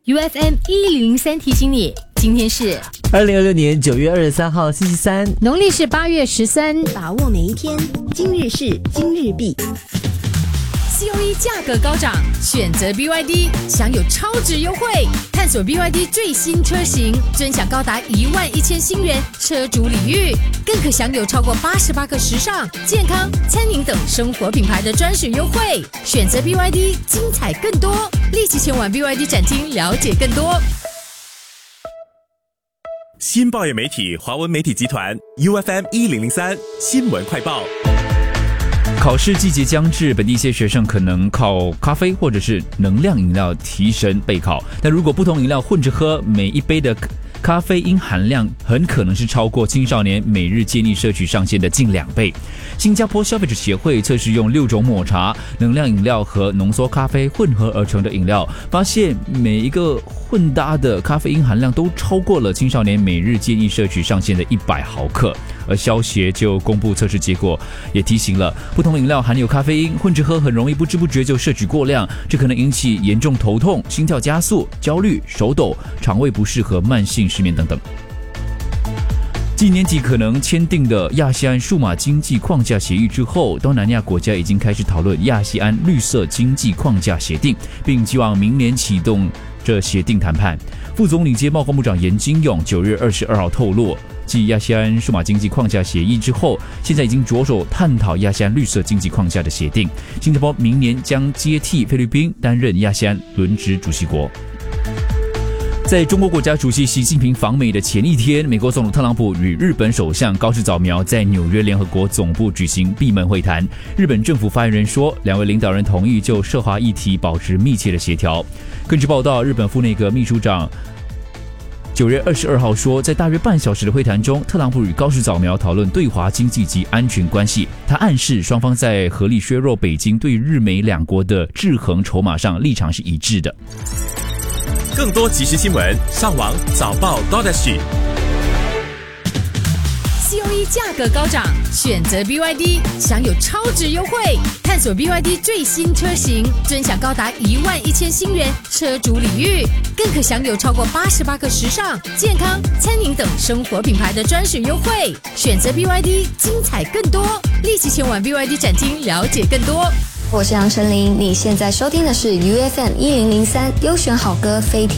UFM 1003提醒你，今天是 2026年9月23号星期三， 农历是8月13， 把握每一天，今日事今日毕。 COE 价格高涨，选择 BYD 享有超值优惠，探索 BYD 最新车型，尊享高达11000新元车主礼遇，更可享有超过88个时尚、健康、餐饮等生活品牌的专属优惠。选择 BYD， 精彩更多，立即前往 BYD 展厅了解更多。 新报业媒体华文媒体集团 UFM 1003新闻快报。 考试季节将至，本地一些学生可能靠咖啡或者是能量饮料提神备考。但如果不同饮料混着喝，每一杯的咖啡因含量很可能是超过青少年每日建议摄取上限的近2倍。新加坡消费者协会测试用6种抹茶、能量饮料和浓缩咖啡混合而成的饮料，发现每一个混搭的咖啡因含量都超过了青少年每日建议摄取上限的100毫克。而消协就公布测试结果，也提醒了不同饮料含有咖啡因，混着喝很容易不知不觉就摄取过量，这可能引起严重头痛、心跳加速、焦虑、手抖、肠胃不适和慢性失眠等等。继年底可能签订的亚细安数码经济框架协议之后，东南亚国家已经开始讨论亚细安绿色经济框架协定，并期望明年启动这协定谈判。副总理兼贸工部长严金勇9月22号透露，继亚细安数码经济框架协议之后，现在已经着手探讨亚细安绿色经济框架的协定。新加坡明年将接替菲律宾担任亚细安轮值主席国。在中国国家主席习近平访美的前一天，美国总统特朗普与日本首相高市早苗在纽约联合国总部举行闭门会谈。日本政府发言人说，两位领导人同意就涉华议题保持密切的协调。根据报道，日本副内阁秘书长9月22号说，在大约半小时的会谈中，特朗普与高市早苗讨论对华经济及安全关系。他暗示双方在合力削弱北京对日美两国的制衡筹码上立场是一致的。 更多即时新闻，上网早报 COE 价格高涨，选择 BYD 享有超值优惠，探索 BYD 最新车型，尊享高达11000新元车主礼遇，更可享有超过88个时尚、健康、餐饮等生活品牌的专属优惠。选择 BYD， 精彩更多，立即前往 BYD 展厅了解更多。 我是杨丞琳，你现在收听的是 UFM 1003优选好歌飞天。